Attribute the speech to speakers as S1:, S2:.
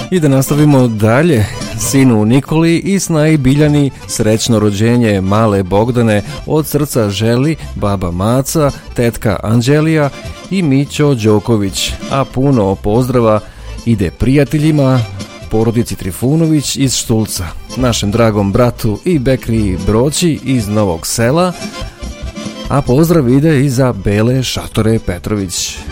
S1: I da nastavimo dalje. Sinu Nikoli i Snaji Biljani srećno rođenje male Bogdane od srca želi baba Maca, tetka Anđelija i Mićo Đoković. A puno pozdrava ide prijateljima, porodici Trifunović iz Štulca, našem dragom bratu i Bekri Broći iz Novog Sela, a pozdrav ide i za Bele Šatore Petrović.